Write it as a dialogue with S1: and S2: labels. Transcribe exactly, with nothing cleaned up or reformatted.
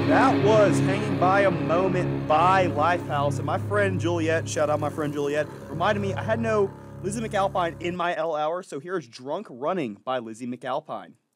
S1: That was Hanging by a Moment by Lifehouse. And my friend Juliet, shout out my friend Juliet, reminded me I had no Lizzie McAlpine in my L hour. So here's Drunk Running by Lizzie McAlpine.